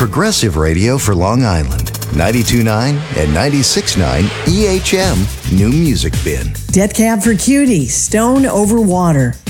progressive radio for Long Island. 92.9 and 96.9 EHM New Music Bin. Dead Cab for Cutie, Stone Over Water.